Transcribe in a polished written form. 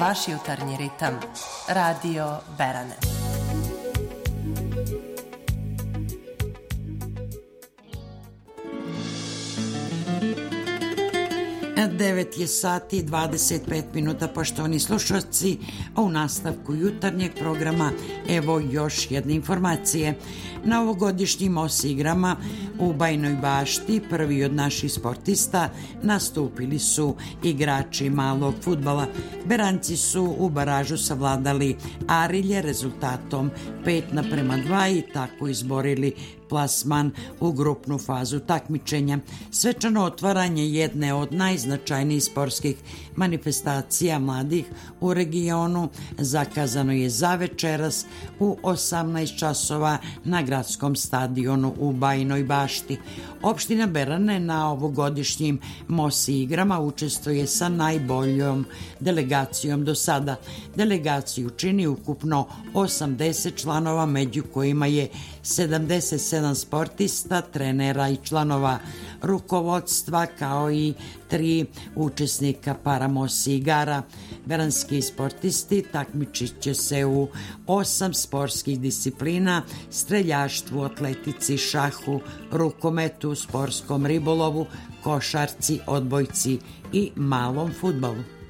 Vaš jutarnji ritam. Radio Berane. 9 je sati i 25 minuta, poštovani slušalci, a u nastavku jutarnjeg programa evo još jedne informacije. Na ovogodišnjim OS igrama u Bajinoj Bašti prvi od naših sportista nastupili su igrači malog fudbala. Beranci su u baražu savladali Arilje rezultatom 5:2 i tako izborili plasman u grupnu fazu takmičenja. Svečano otvaranje jedne od najznačajnijih sportskih manifestacija mladih u regionu zakazano je za večeras u 18 časova na gradskom stadionu u Bajinoj Bašti. Opština Berane na ovogodišnjim MOSI igrama učestvuje sa najboljom delegacijom do sada. Delegaciju čini ukupno 80 članova, među kojima je 77 sportista, trenera i članova rukovodstva, kao i 3 učesnika paramosi igara. Beranski sportisti takmičit će se u 8 sportskih disciplina: streljaštvu, atletici, šahu, rukometu, sportskom ribolovu, košarci, odbojci i malom fudbalu.